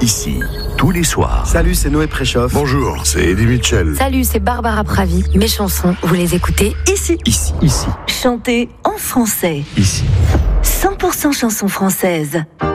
ici, tous les soirs. Salut, c'est Noé Préchoff. Bonjour, c'est Eddie Mitchell. Salut, c'est Barbara Pravi. Mes chansons, vous les écoutez ici. Ici. Chantez en français. Ici. 100% chansons françaises.